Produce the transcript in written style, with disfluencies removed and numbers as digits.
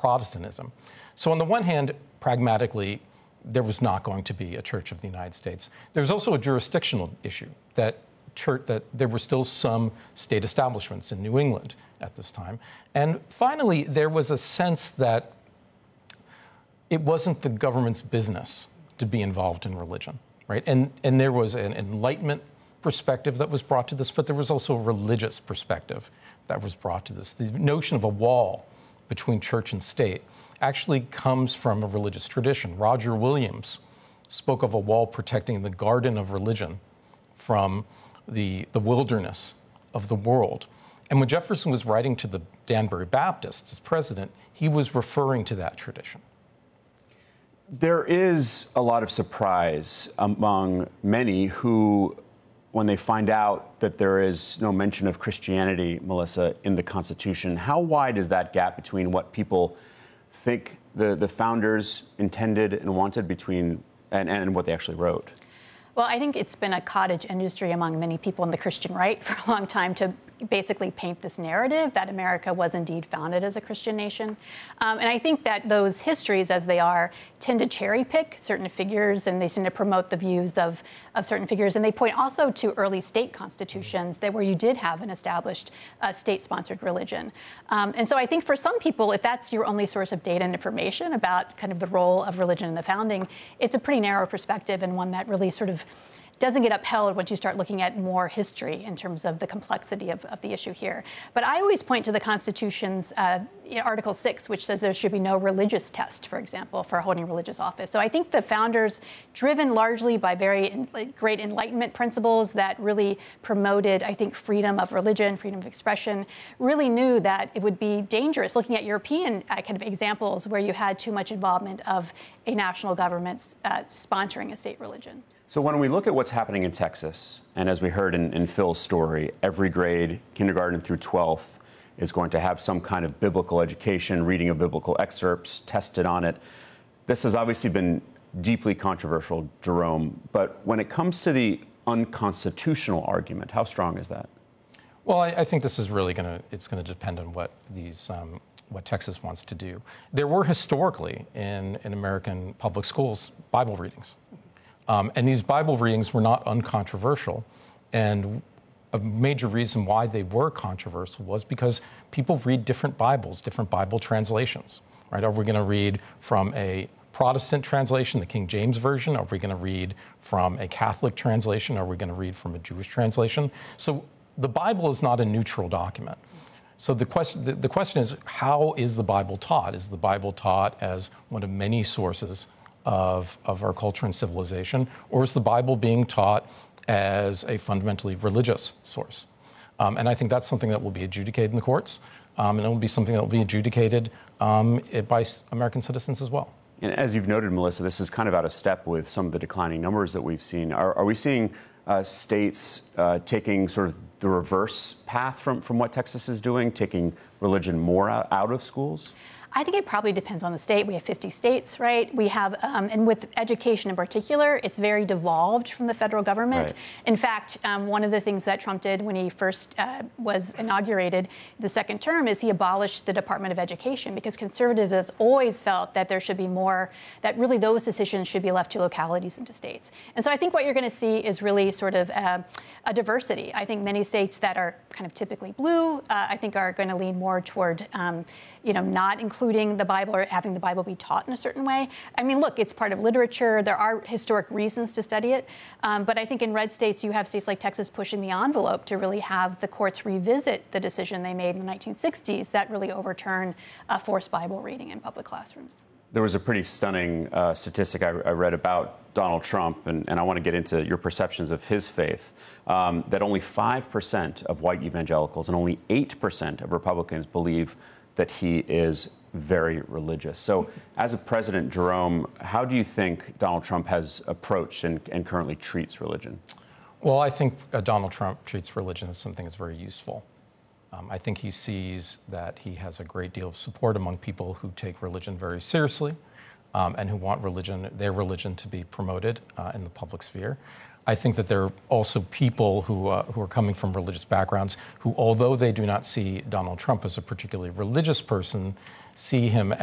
Protestantism. So on the one hand, pragmatically, there was not going to be a Church of the United States. There's also a jurisdictional issue that there were still some state establishments in New England at this time. And finally, there was a sense that it wasn't the government's business to be involved in religion, right? And there was an Enlightenment perspective that was brought to this, but there was also a religious perspective that was brought to this. The notion of a wall between church and state actually comes from a religious tradition. Roger Williams spoke of a wall protecting the garden of religion from the wilderness of the world. And when Jefferson was writing to the Danbury Baptists as president, he was referring to that tradition. There is a lot of surprise among many who, when they find out that there is no mention of Christianity, Melissa, in the Constitution, how wide is that gap between what people think the founders intended and wanted and what they actually wrote? Well, I think it's been a cottage industry among many people in the Christian right for a long time to basically paint this narrative that America was indeed founded as a Christian nation. And I think that those histories, as they are, tend to cherry pick certain figures, and they tend to promote the views of certain figures. And they point also to early state constitutions where you did have an established state-sponsored religion. And so I think for some people, if that's your only source of data and information about kind of the role of religion in the founding, it's a pretty narrow perspective and one that really sort of doesn't get upheld once you start looking at more history in terms of the complexity of the issue here. But I always point to the Constitution's Article 6, which says there should be no religious test, for example, for holding religious office. So I think the founders, driven largely by very great Enlightenment principles that really promoted, I think, freedom of religion, freedom of expression, really knew that it would be dangerous looking at European kind of examples where you had too much involvement of a national government sponsoring a state religion. So when we look at what's happening in Texas, and as we heard in Phil's story, every grade, kindergarten through 12th, is going to have some kind of biblical education, reading of biblical excerpts, tested on it. This has obviously been deeply controversial, Jerome, but when it comes to the unconstitutional argument, how strong is that? Well, I think this is really going to depend on what what Texas wants to do. There were historically in American public schools Bible readings. And these Bible readings were not uncontroversial. And a major reason why they were controversial was because people read different Bibles, different Bible translations, right? Are we going to read from a Protestant translation, the King James Version? Are we going to read from a Catholic translation? Are we going to read from a Jewish translation? So the Bible is not a neutral document. So the question is, how is the Bible taught? Is the Bible taught as one of many sources of our culture and civilization, or is the Bible being taught as a fundamentally religious source? And I think that's something that will be adjudicated in the courts, and it will be something that will be adjudicated by American citizens as well. And as you've noted, Melissa, this is kind of out of step with some of the declining numbers that we've seen. Are we seeing states taking sort of the reverse path from what Texas is doing, taking religion more out of schools? I think it probably depends on the state. We have 50 states, right? We have, and with education in particular, it's very devolved from the federal government. Right. In fact, one of the things that Trump did when he first was inaugurated the second term is he abolished the Department of Education, because conservatives have always felt that there should be more, that really those decisions should be left to localities and to states. And so I think what you're going to see is really sort of a diversity. I think many states that are kind of typically blue, I think are going to lean more toward, not including the Bible or having the Bible be taught in a certain way. I mean, look, it's part of literature. There are historic reasons to study it. But I think in red states, you have states like Texas pushing the envelope to really have the courts revisit the decision they made in the 1960s that really overturned forced Bible reading in public classrooms. There was a pretty stunning statistic I read about Donald Trump, and I want to get into your perceptions of his faith, that only 5% of white evangelicals and only 8% of Republicans believe that he is very religious. So as a president, Jerome, how do you think Donald Trump has approached and currently treats religion? Well, I think Donald Trump treats religion as something that's very useful. I think he sees that he has a great deal of support among people who take religion very seriously and who want their religion to be promoted in the public sphere. I think that there are also people who are coming from religious backgrounds who, although they do not see Donald Trump as a particularly religious person, see him